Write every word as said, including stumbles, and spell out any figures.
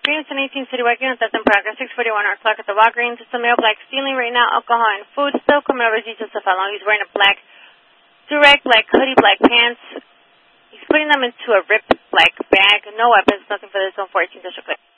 Walgreens, ten eighteen City Walgreens, that's in progress, six forty-one North Clark at the Walgreens. It's a male black stealing right now, alcohol and food, still coming over to Joseph Along. He's wearing a black durag, black hoodie, black pants. He's putting them into a ripped black bag. No weapons, nothing for this one, fourteen District.